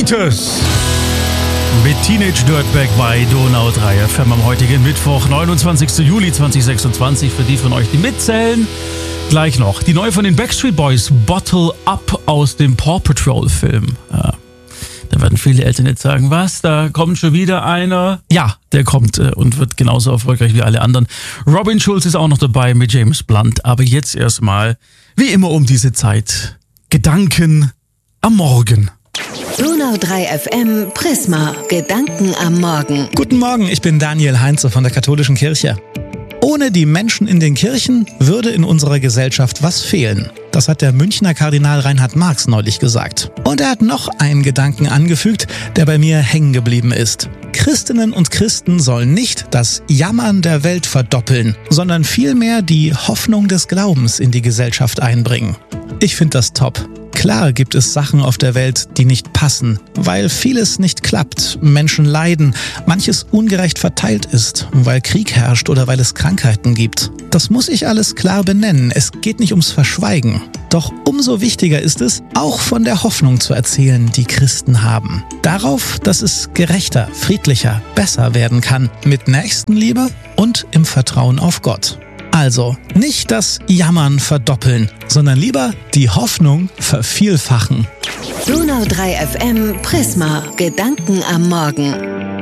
Beatles mit Teenage Dirtbag bei Donau 3 FM am heutigen Mittwoch, 29. Juli 2026. Für die von euch, die mitzählen, gleich noch die neue von den Backstreet Boys, Bottle Up aus dem Paw Patrol Film. Ja. Da werden viele Eltern jetzt sagen, was, da kommt schon wieder einer? Ja, der kommt und wird genauso erfolgreich wie alle anderen. Robin Schulz ist auch noch dabei mit James Blunt. Aber jetzt erstmal, wie immer um diese Zeit, Gedanken am Morgen. Donau 3 FM Prisma. Gedanken am Morgen. Guten Morgen, ich bin Daniel Heinze von der Katholischen Kirche. Ohne die Menschen in den Kirchen würde in unserer Gesellschaft was fehlen. Das hat der Münchner Kardinal Reinhard Marx neulich gesagt. Und er hat noch einen Gedanken angefügt, der bei mir hängen geblieben ist. Christinnen und Christen sollen nicht das Jammern der Welt verdoppeln, sondern vielmehr die Hoffnung des Glaubens in die Gesellschaft einbringen. Ich finde das top. Klar gibt es Sachen auf der Welt, die nicht passen, weil vieles nicht klappt, Menschen leiden, manches ungerecht verteilt ist, weil Krieg herrscht oder weil es Krankheiten gibt. Das muss ich alles klar benennen, es geht nicht ums Verschweigen. Doch umso wichtiger ist es, auch von der Hoffnung zu erzählen, die Christen haben. Darauf, dass es gerechter, friedlicher, besser werden kann, mit Nächstenliebe und im Vertrauen auf Gott. Also, nicht das Jammern verdoppeln, sondern lieber die Hoffnung vervielfachen. Donau 3 FM Prisma. Gedanken am Morgen.